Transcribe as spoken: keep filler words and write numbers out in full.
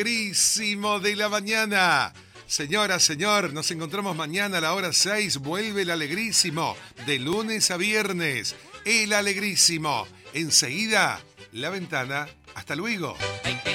Alegrísimo de la mañana. Señora, señor, nos encontramos mañana a la hora seis. Vuelve el Alegrísimo. De lunes a viernes. El Alegrísimo. Enseguida, La Ventana. Hasta luego.